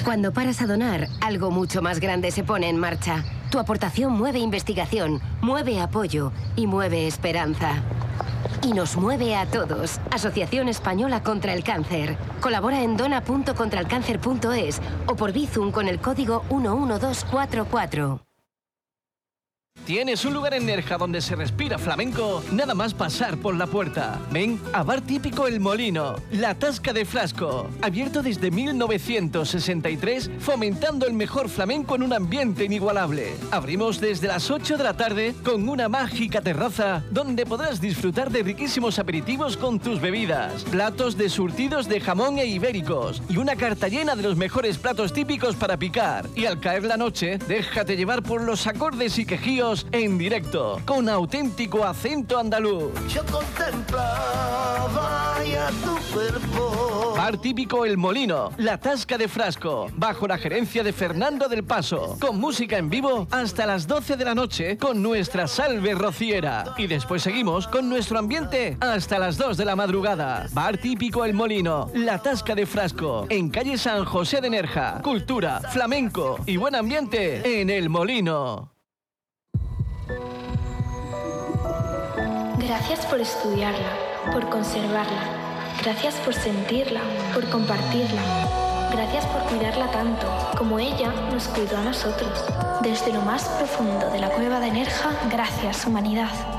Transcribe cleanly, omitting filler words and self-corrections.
Cuando paras a donar, algo mucho más grande se pone en marcha. Tu aportación mueve investigación, mueve apoyo y mueve esperanza. Y nos mueve a todos. Asociación Española contra el Cáncer. Colabora en dona.contralcáncer.es o por Bizum con el código 11244. ¿Tienes un lugar en Nerja donde se respira flamenco? Nada más pasar por la puerta. Ven a Bar Típico El Molino, La Tasca de Frasco. Abierto desde 1963, fomentando el mejor flamenco en un ambiente inigualable. Abrimos desde las 8 de la tarde con una mágica terraza donde podrás disfrutar de riquísimos aperitivos con tus bebidas, platos de surtidos de jamón e ibéricos y una carta llena de los mejores platos típicos para picar. Y al caer la noche, déjate llevar por los acordes y quejíos en directo, con auténtico acento andaluz. Yo contemplaba ya tu cuerpo. Bar Típico El Molino, La Tasca de Frasco, bajo la gerencia de Fernando del Paso, con música en vivo hasta las 12 de la noche con nuestra salve rociera. Y después seguimos con nuestro ambiente hasta las 2 de la madrugada. Bar Típico El Molino, La Tasca de Frasco, en calle San José de Nerja. Cultura, flamenco y buen ambiente en El Molino. Gracias por estudiarla, por conservarla. Gracias por sentirla, por compartirla. Gracias por cuidarla tanto, como ella nos cuidó a nosotros. Desde lo más profundo de la cueva de Nerja, gracias, humanidad.